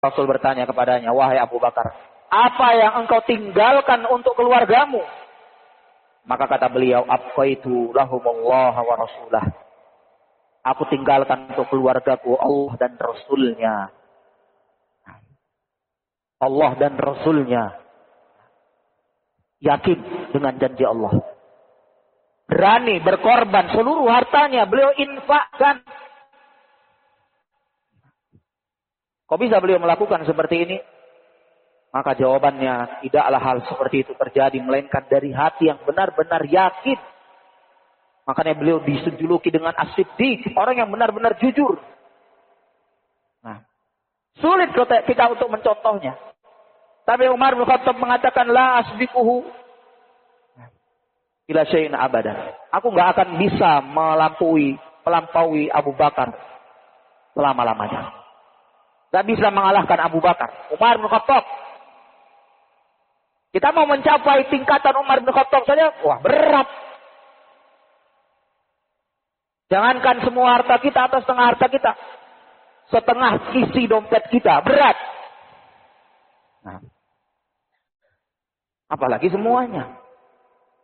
Rasul bertanya kepadanya, wahai Abu Bakar, apa yang engkau tinggalkan untuk keluargamu? Maka kata beliau, abqaitu lahumullah wa rasulah. Aku tinggalkan untuk keluargaku Allah dan Rasulnya. Allah dan Rasulnya. Yakin dengan janji Allah. Berani berkorban seluruh hartanya. Beliau infakkan. Kok bisa beliau melakukan seperti ini? Maka jawabannya, tidaklah hal seperti itu terjadi, melainkan dari hati yang benar-benar yakin. Makanya beliau dijuluki dengan as-siddiq, orang yang benar-benar jujur. Nah, sulit kita untuk mencontohnya. Tapi Umar bin Khattab mengatakan, la asbiquhu ila syai'in abadan. Aku nggak akan bisa melampaui Abu Bakar selama-lamanya. Gak bisa mengalahkan Abu Bakar. Umar bin Khattab. Kita mau mencapai tingkatan Umar bin Khattab saja, wah berat. Jangankan semua harta kita atau setengah harta kita. Setengah isi dompet kita, berat. Nah, apalagi semuanya.